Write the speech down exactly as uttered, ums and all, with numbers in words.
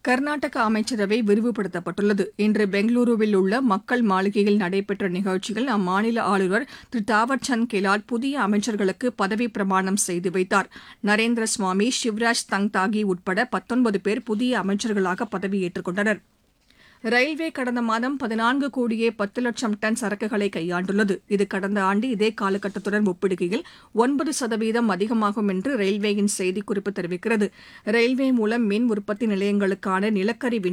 கர்நாடக அமைச்சரவை விரிவுபடுத்தப்பட்டுள்ளது. இன்று பெங்களூருவில் உள்ள மக்கள் மாளிகையில் நடைபெற்ற நிகழ்ச்சியில் அம்மாநில ஆளுநர் திரு தாவர்சந்த் கெலாட் புதிய அமைச்சர்களுக்கு பதவிப் பிரமாணம் செய்து வைத்தார். நரேந்திர சுவாமி, சிவராஜ் தங்தாகி உட்பட பத்தொன்பது பேர் புதிய அமைச்சர்களாக பதவியேற்றுக் கொண்டனர். ரயில்வே கடந்த மாதம் பதினான்கு கோடியே பத்து லட்சம் டன் சரக்குகளை கையாண்டுள்ளது. இது கடந்த ஆண்டு இதே காலகட்டத்துடன் ஒப்பிடுகையில் ஒன்பது சதவீதம் அதிகமாகும் என்று ரயில்வேயின் செய்திக்குறிப்பு தெரிவிக்கிறது. ரயில்வே மூலம் மின் உற்பத்தி நிலையங்களுக்கான நிலக்கரி